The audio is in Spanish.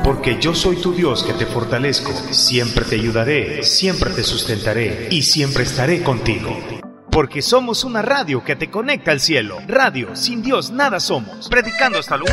Porque yo soy tu Dios que te fortalezco, siempre te ayudaré, siempre te sustentaré y siempre estaré contigo. Porque somos una radio que te conecta al cielo. Radio, sin Dios nada somos. Predicando hasta lo